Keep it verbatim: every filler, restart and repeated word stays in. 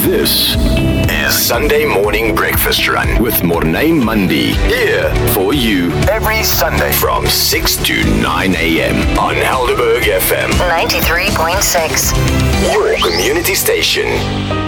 This is Sunday Morning Breakfast Run with Mornay Mundi. Here for you every Sunday from six to nine a.m. on Helderberg F M. ninety-three point six. Your community station.